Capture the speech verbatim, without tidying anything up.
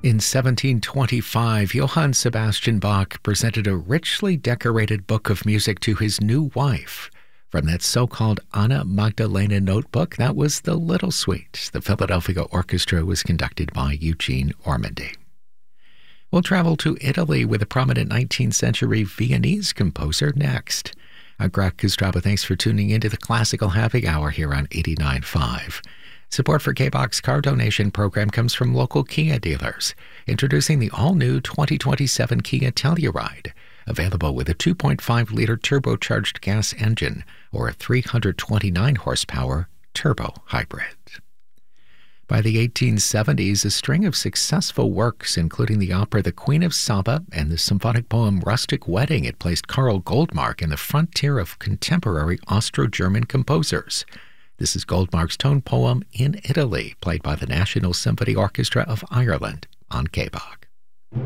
In seventeen twenty-five, Johann Sebastian Bach presented a richly decorated book of music to his new wife. From that so-called Anna Magdalena notebook, that was the Little Suite. The Philadelphia Orchestra was conducted by Eugene Ormandy. We'll travel to Italy with a prominent nineteenth century Viennese composer next. I'm Greg Kostraba. Thanks for tuning into the Classical Happy Hour here on eighty-nine point five. Support for K-Box car donation program comes from local Kia dealers, introducing the all-new twenty twenty-seven Kia Telluride, available with a two point five liter turbocharged gas engine or a three hundred twenty-nine horsepower turbo hybrid. By the eighteen seventies, a string of successful works, including the opera The Queen of Saba and the symphonic poem Rustic Wedding, had placed Karl Goldmark in the frontier of contemporary Austro-German composers. This is Goldmark's tone poem In Italy, played by the National Symphony Orchestra of Ireland on K B O C.